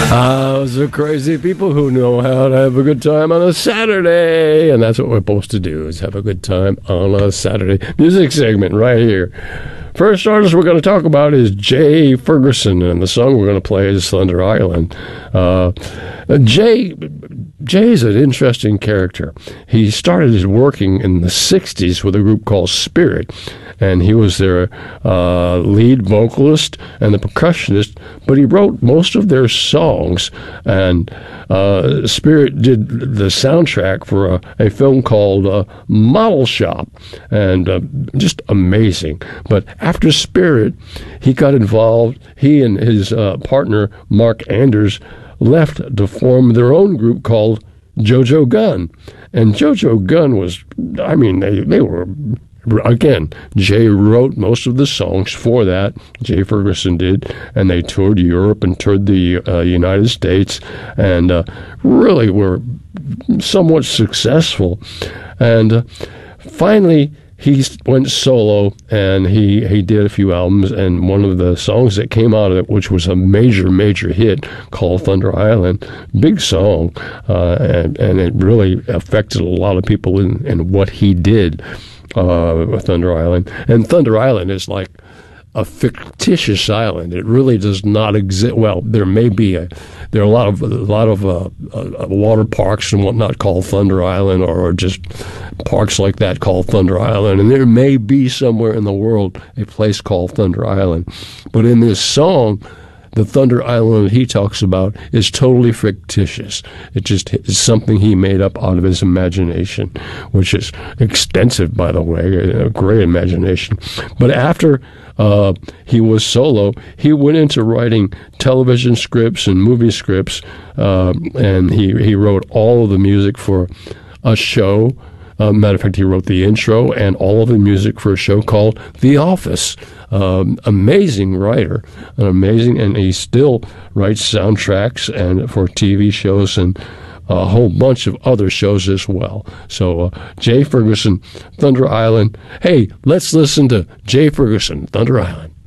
Those are crazy people who know how to have a good time on a Saturday. And that's what we're supposed to do, is have a good time on a Saturday. Music segment right here. First artist we're going to talk about is Jay Ferguson, and the song we're going to play is Thunder Island. Jay's an interesting character. He started his working in the 60s with a group called Spirit, and he was their lead vocalist and the percussionist, but he wrote most of their songs, and Spirit did the soundtrack for a film called Model Shop, and just amazing. But after Spirit, he got involved. He and his partner, Mark Anders, left to form their own group called JoJo Gunn. And JoJo Gunn was, I mean, they were, again, Jay wrote most of the songs for that. Jay Ferguson did, and they toured Europe and toured the United States, and really were somewhat successful. And finally, he went solo, and he did a few albums, and one of the songs that came out of it, which was a major hit, called Thunder Island, big song, and it really affected a lot of people in what he did with Thunder Island. And Thunder Island is like a fictitious island. It really does not exist. Well, there are a lot of water parks and whatnot called Thunder Island, or just parks like that called Thunder Island, and there may be somewhere in the world a place called Thunder Island. But in this song, the Thunder Island he talks about is totally fictitious. It just is something he made up out of his imagination, which is extensive, by the way, a great imagination. But after he was solo, he went into writing television scripts and movie scripts, and he wrote all of the music for a show. Matter of fact, he wrote the intro and all of the music for a show called The Office. Amazing writer, and he still writes soundtracks and for TV shows and a whole bunch of other shows as well. So Jay Ferguson, Thunder Island. Hey, let's listen to Jay Ferguson, Thunder Island.